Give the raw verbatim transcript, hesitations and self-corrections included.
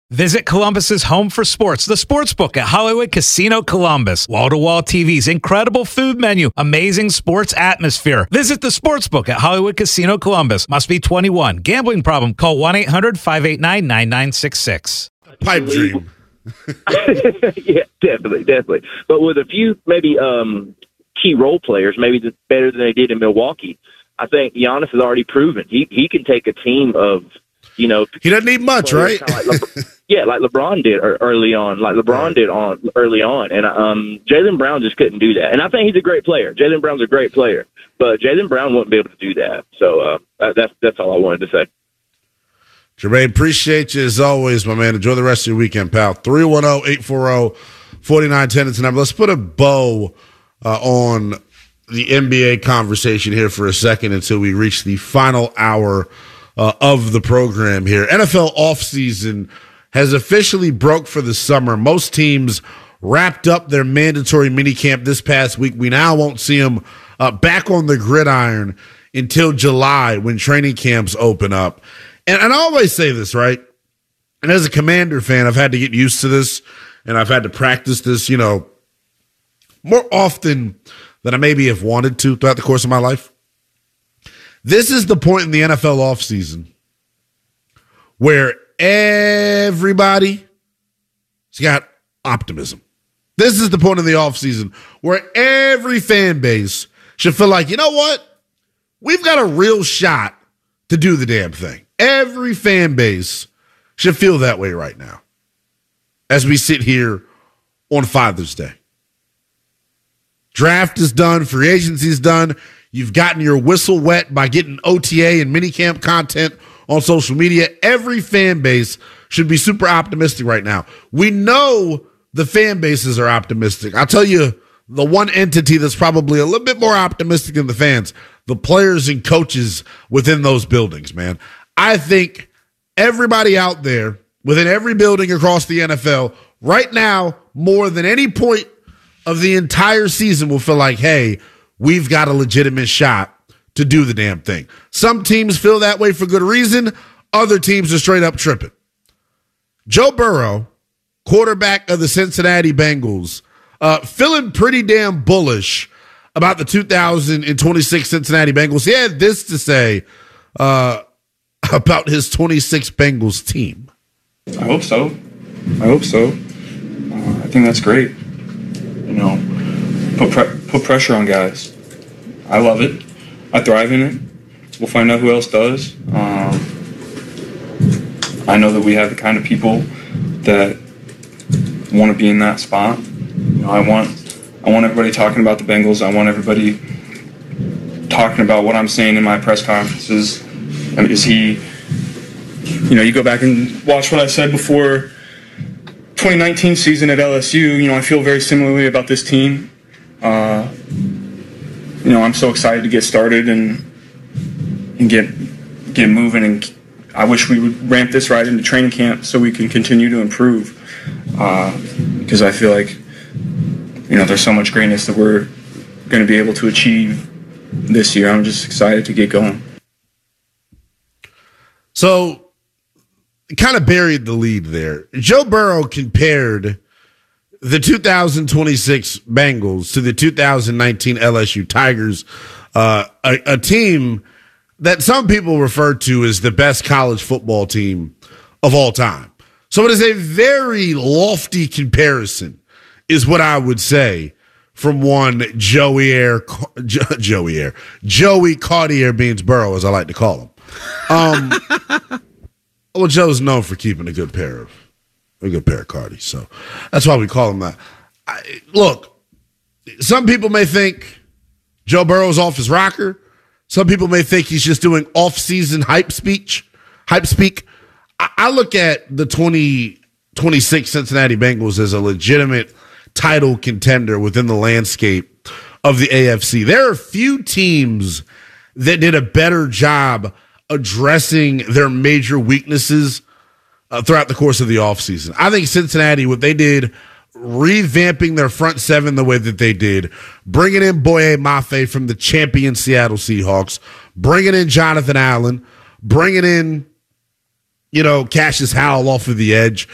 Visit Columbus's home for sports, the Sportsbook at Hollywood Casino Columbus. Wall-to-wall T Vs, incredible food menu, amazing sports atmosphere. Visit the Sportsbook at Hollywood Casino Columbus. Must be twenty-one. Gambling problem? Call one eight hundred five eight nine nine nine six six. Pipe dream. Yeah, definitely, definitely. But with a few maybe um, key role players, maybe just better than they did in Milwaukee, I think Giannis has already proven he he can take a team of, you know, he doesn't need much, right? Like Le- yeah, like LeBron did early on, like LeBron right. did on early on, and um, Jaylen Brown just couldn't do that. And I think he's a great player. Jaylen Brown's a great player, but Jaylen Brown wouldn't be able to do that. So uh, that's that's all I wanted to say. Jermaine, appreciate you as always, my man. Enjoy the rest of your weekend, pal. three one zero, eight four zero, four nine one zero is the number. Let's put a bow uh, on the N B A conversation here for a second until we reach the final hour uh, of the program here. N F L offseason has officially broke for the summer. Most teams wrapped up their mandatory minicamp this past week. We now won't see them uh, back on the gridiron until July when training camps open up. And, and I always say this, right? And as a Commander fan, I've had to get used to this, and I've had to practice this, you know, more often than I maybe have wanted to throughout the course of my life. This is the point in the N F L offseason where everybody's got optimism. This is the point in the offseason where every fan base should feel like, you know what? We've got a real shot to do the damn thing. Every fan base should feel that way right now as we sit here on Father's Day. Draft is done. Free agency is done. You've gotten your whistle wet by getting O T A and minicamp content on social media. Every fan base should be super optimistic right now. We know the fan bases are optimistic. I'll tell you the one entity that's probably a little bit more optimistic than the fans, the players and coaches within those buildings, man. I think everybody out there within every building across the N F L right now, more than any point of the entire season, will feel like, hey, we've got a legitimate shot to do the damn thing. Some teams feel that way for good reason. Other teams are straight up tripping. Joe Burrow, quarterback of the Cincinnati Bengals, uh, feeling pretty damn bullish about the two thousand twenty-six Cincinnati Bengals. He had this to say uh, about his twenty-six Bengals team. I hope so. I hope so. Uh, I think that's great. You know, put pre- put pressure on guys. I love it. I thrive in it. We'll find out who else does. Um, I know that we have the kind of people that want to be in that spot. You know, I want I want everybody talking about the Bengals. I want everybody talking about what I'm saying in my press conferences. I mean, is he? You know, you go back and watch what I said before twenty nineteen season at L S U. You know, I feel very similarly about this team. Uh, you know, I'm so excited to get started and and get get moving. And I wish we would ramp this right into training camp so we can continue to improve. Uh, because I feel like, you know, there's so much greatness that we're going to be able to achieve this year. I'm just excited to get going. So, kind of buried the lead there. Joe Burrow compared the two thousand twenty-six Bengals to the two thousand nineteen L S U Tigers, uh, a, a team that some people refer to as the best college football team of all time. So it is a very lofty comparison, is what I would say, from one Joey Air, Joey Air, Joey Cartier Beans Burrow, as I like to call him. Um, well, Joe's known for keeping a good pair of a good pair of Cardis, so that's why we call him that. I, look, some people may think Joe Burrow's off his rocker. Some people may think he's just doing off-season hype speech, hype speak. I, I look at the twenty twenty-six Cincinnati Bengals as a legitimate title contender within the landscape of the A F C. There are few teams that did a better job addressing their major weaknesses uh, throughout the course of the offseason. I think Cincinnati, what they did, revamping their front seven the way that they did, bringing in Boye Mafe from the champion Seattle Seahawks, bringing in Jonathan Allen, bringing in, you know, Cassius Howell off of the edge,